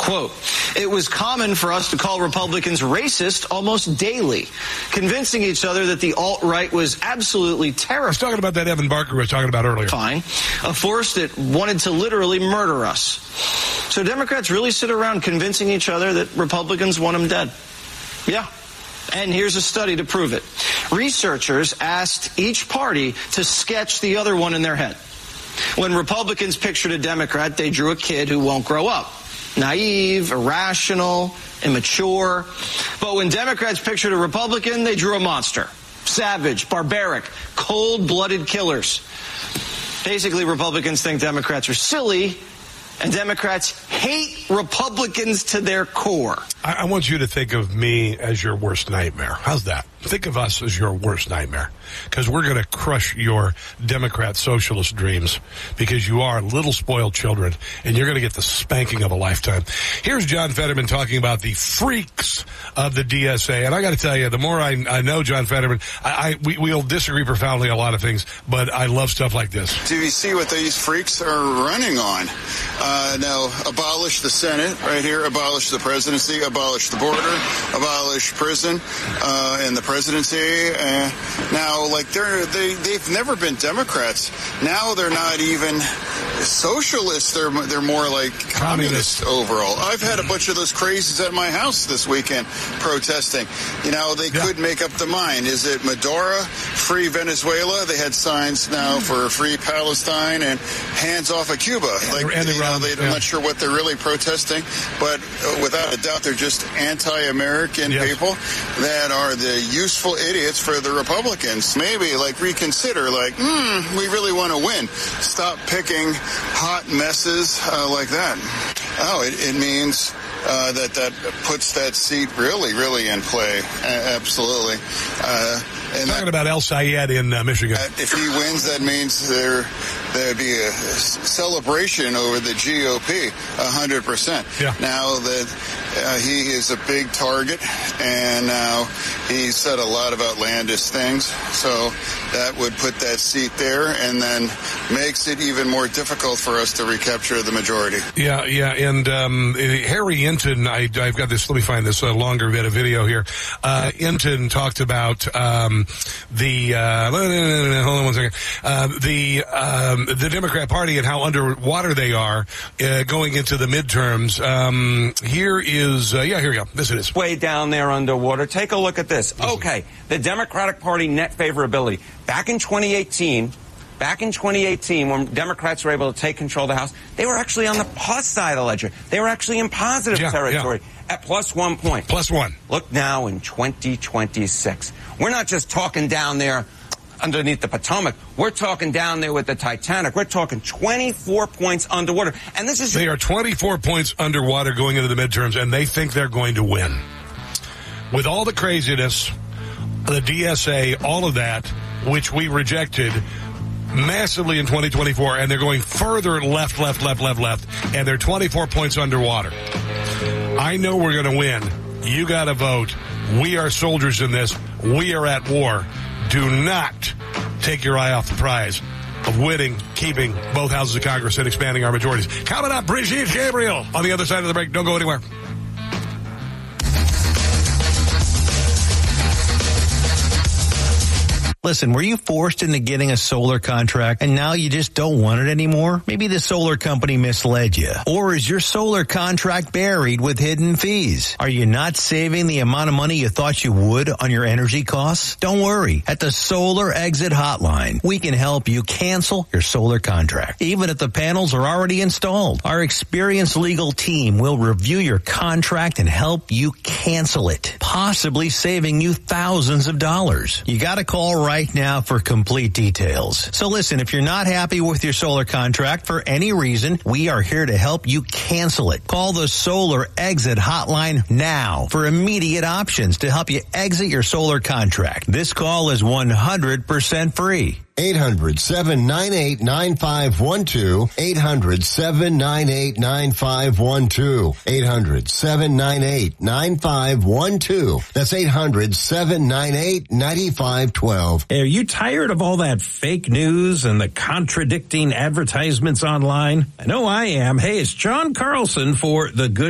Quote, "It was common for us to call Republicans racist almost daily, convincing each other that the alt-right was absolutely terrible." I was talking about that Evan Barker was talking about earlier. Fine. A force that wanted to literally murder us. So Democrats really sit around convincing each other that Republicans want them dead. Yeah. And here's a study to prove it. Researchers asked each party to sketch the other one in their head. When Republicans pictured a Democrat, they drew a kid who won't grow up. Naive, irrational, immature. But when Democrats pictured a Republican, they drew a monster. Savage, barbaric, cold-blooded killers. Basically, Republicans think Democrats are silly, and Democrats hate Republicans to their core. I want you to think of me as your worst nightmare. How's that? Think of us as your worst nightmare, because we're going to crush your Democrat socialist dreams, because you are little spoiled children, and you're going to get the spanking of a lifetime. Here's John Fetterman talking about the freaks of the DSA. And I got to tell you, the more I know John Fetterman, we'll disagree profoundly on a lot of things, but I love stuff like this. Do you see what these freaks are running on? Now, abolish the Senate right here, abolish the presidency, abolish the border, abolish prison and the presidency. Now, like they've never been Democrats. Now they're not even socialists. They're more like communists overall. I've had a bunch of those crazies at my house this weekend protesting. You know, they could make up the mind. Is it Maduro, free Venezuela? They had signs now for free Palestine and hands off of Cuba. Like, I'm not sure what they're really protesting, but without a doubt, they're just anti-American people that are the useful idiots for the Republicans. Maybe, like, reconsider, like, we really want to win. Stop picking hot messes like that. Oh, it means that puts that seat really in play. Absolutely. And talking about El Sayed in Michigan. If he wins, that means there'd be a celebration over the GOP, 100%. Yeah. Now that he is a big target, and now he said a lot of outlandish things, so that would put that seat there, and then makes it even more difficult for us to recapture the majority. Yeah, and Harry Hinton, I've got this, let me find this longer bit of video here. Hinton talked about hold on one second, the Democrat Party and how underwater they are going into the midterms. Here we go. This it is. Way down there underwater. Take a look at this. Okay, the Democratic Party net favorability. Back in 2018, when Democrats were able to take control of the House, they were actually on the plus side of the ledger. They were actually in positive territory at plus 1 point. Plus one. Look now in 2026. We're not just talking down there underneath the Potomac. We're talking down there with the Titanic. We're talking 24 points underwater. And they are 24 points underwater going into the midterms, and they think they're going to win. With all the craziness, the DSA, all of that, which we rejected massively in 2024, and they're going further left, and they're 24 points underwater. I know we're going to win. You got to vote. We are soldiers in this. We are at war. Do not take your eye off the prize of winning, keeping both houses of Congress, and expanding our majorities. Coming up, Brigitte Gabriel on the other side of the break. Don't go anywhere. Listen, were you forced into getting a solar contract and now you just don't want it anymore? Maybe the solar company misled you. Or is your solar contract buried with hidden fees? Are you not saving the amount of money you thought you would on your energy costs? Don't worry. At the Solar Exit Hotline, we can help you cancel your solar contract, even if the panels are already installed. Our experienced legal team will review your contract and help you cancel it, possibly saving you thousands of dollars. You got to call right now for complete details. So listen, if you're not happy with your solar contract for any reason, we are here to help you cancel it. Call the Solar Exit Hotline now for immediate options to help you exit your solar contract. This call is 100% free. 800-798-9512. 800-798-9512. 800-798-9512. That's 800-798-9512. Are you tired of all that fake news and the contradicting advertisements online? I know I am. Hey, it's John Carlson for The Good